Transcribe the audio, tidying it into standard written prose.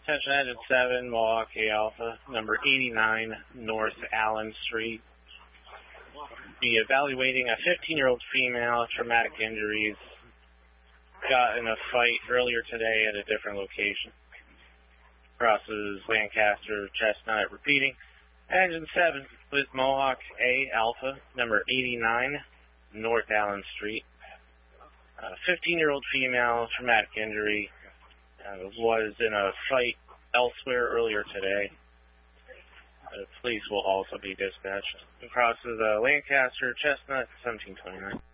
Attention Engine 7, Mohawk A Alpha, number 89 North Allen Street. Be evaluating a 15-year-old female, traumatic injuries. Got in a fight earlier today at a different location. Crosses Lancaster, Chestnut, repeating. Engine 7 with Mohawk A Alpha, number 89 North Allen Street. 15-year-old female, traumatic injury. Was in a fight elsewhere earlier today. Police will also be dispatched. Crosses Lancaster, Chestnut, 1729.